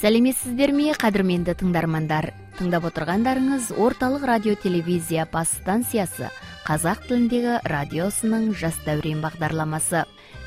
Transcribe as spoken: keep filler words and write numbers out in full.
Сәлеметсіздер ме, қадірменді тыңдармандар? Тыңдап отырғандарыңыз орталық радио телевизия бас станциясы қазақ тіліндегі радиосының жас дәурен бағдарламасы.